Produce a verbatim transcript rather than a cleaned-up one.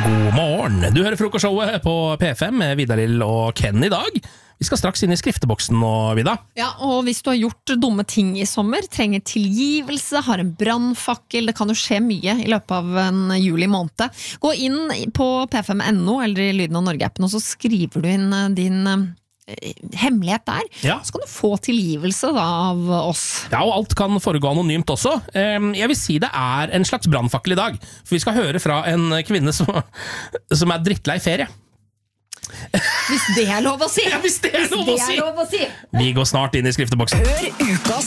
God morgen. Du hører frokostshowet på P fem med Vidar-Lill og Ken i dag. Vi skal straks inn i skrifteboksen nå, Vida. Ja, og hvis du har gjort dumme ting i sommer, trenger tilgivelse, har en brandfakkel, det kan jo skje mye i løpet av en juli måned. Gå inn på p fem punktum no eller i Lyden av Norge-appen, og så skriver du inn din hemmelighet der, ja. Så kan du få tilgivelse da, av oss. Ja, og alt kan foregå anonymt også. Jeg vil si det er en slags brandfakkel i dag, for vi skal høre fra en kvinne som, som er drittlei ferie. Hvis det er lov å si. Ja, hvis det er lov, hvis det å, si. er lov å si. Vi går snart inn i skrifteboksen. Hør ukas